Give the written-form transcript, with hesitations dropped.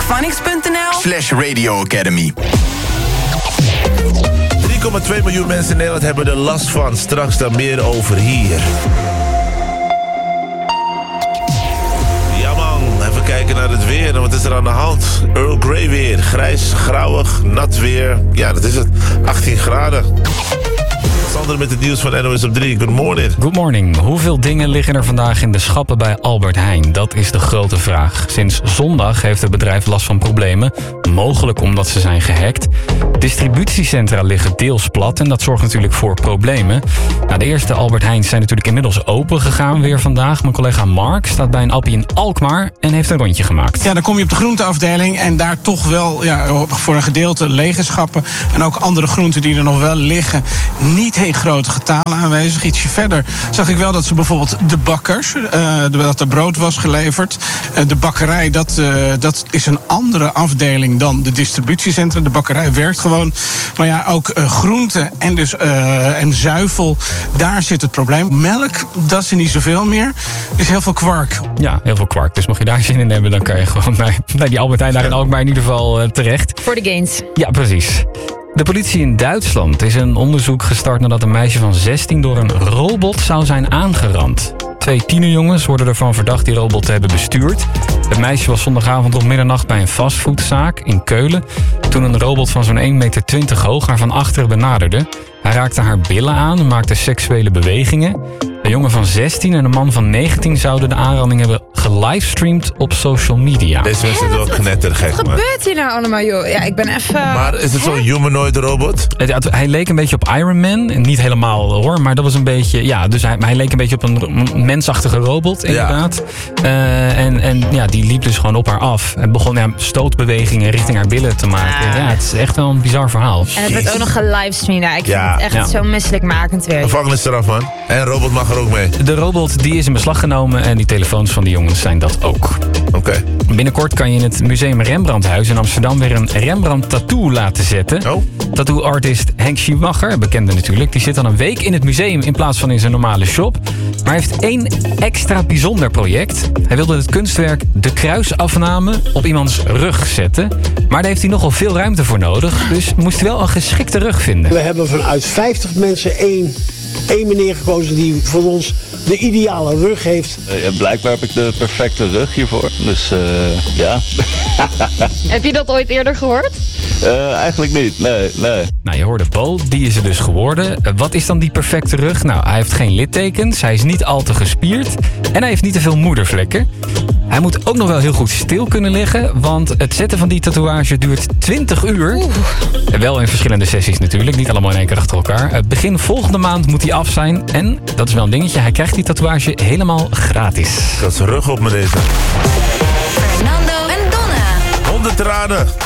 Aquanix.nl/Radio Academy. 3,2 miljoen mensen in Nederland hebben er last van. Straks daar meer over hier. Ja man, even kijken naar het weer. En wat is er aan de hand? Earl Grey weer. Grijs, grauwig, nat weer. Ja, dat is het. 18 graden. Sander met het nieuws van NOS op 3. Good morning. Good morning. Hoeveel dingen liggen er vandaag in de schappen bij Albert Heijn? Dat is de grote vraag. Sinds zondag heeft het bedrijf last van problemen. Mogelijk omdat ze zijn gehackt. Distributiecentra liggen deels plat en dat zorgt natuurlijk voor problemen. Nou, de eerste Albert Heijns zijn natuurlijk inmiddels open gegaan weer vandaag. Mijn collega Mark staat bij een appie in Alkmaar en heeft een rondje gemaakt. Ja, dan kom je op de groenteafdeling en daar toch wel voor een gedeelte lege schappen. En ook andere groenten die er nog wel liggen. Niet in grote getalen aanwezig. Ietsje verder zag ik wel dat ze bijvoorbeeld de bakkers, dat er brood was geleverd. De bakkerij, dat is een andere afdeling dan de distributiecentra. De bakkerij werkt gewoon. Maar ja, ook groenten en zuivel, daar zit het probleem. Melk, dat is er niet zoveel meer. Er is heel veel kwark. Ja, heel veel kwark. Dus mocht je daar zin in hebben, dan kan je gewoon naar die Albert Heijn daar in Alkmaar in ieder geval terecht. Voor de gains. Ja, precies. De politie in Duitsland is een onderzoek gestart nadat een meisje van 16 door een robot zou zijn aangerand. 2 tienerjongens worden ervan verdacht die robot te hebben bestuurd. Het meisje was zondagavond rond middernacht bij een fastfoodzaak in Keulen toen een robot van zo'n 1,20 meter hoog haar van achteren benaderde. Hij raakte haar billen aan en maakte seksuele bewegingen. Een jongen van 16 en een man van 19 zouden de aanranding hebben gelivestreamd op social media. Deze mensen zijn wel knettergek, man. Wat gebeurt hier nou allemaal, joh? Ja, ik ben even... Maar is het zo'n humanoid robot? Hij leek een beetje op Iron Man. Niet helemaal hoor, maar dat was een beetje... Ja, dus hij leek een beetje op een mensachtige robot, inderdaad. Ja. En die liep dus gewoon op haar af. En begon stootbewegingen richting haar billen te maken. Ja, het is echt wel een bizar verhaal. En het werd ook nog gelivestreamd. Ja, ik vind het echt zo misselijkmakend weer. Gevangenis eraf, man. En robot mag er ook mee. De robot die is in beslag genomen en die telefoons van die jongens zijn dat ook. Oké. Binnenkort kan je in het Museum Rembrandthuis in Amsterdam weer een Rembrandt-tattoo laten zetten. Oh. Tattoo-artist Henk Schumacher, bekende natuurlijk, die zit al een week in het museum in plaats van in zijn normale shop. Maar hij heeft 1 extra bijzonder project. Hij wilde het kunstwerk De Kruisafname op iemands rug zetten. Maar daar heeft hij nogal veel ruimte voor nodig. Dus moest hij wel een geschikte rug vinden. We hebben vanuit 50 mensen één meneer gekozen die voor ons de ideale rug heeft. Blijkbaar heb ik de perfecte rug hiervoor. Dus ja. Heb je dat ooit eerder gehoord? Eigenlijk niet, nee. Nou, je hoorde Bo, die is er dus geworden. Wat is dan die perfecte rug? Nou, hij heeft geen littekens, hij is niet al te gespierd en hij heeft niet te veel moedervlekken. Hij moet ook nog wel heel goed stil kunnen liggen, want het zetten van die tatoeage duurt 20 uur. Wel in verschillende sessies natuurlijk, niet allemaal in één keer achter elkaar. Begin volgende maand moet hij af zijn en, dat is wel een dingetje, hij krijgt die tatoeage helemaal gratis. Ik had zijn rug op me deze. Fernando en Donna. 100 tranen.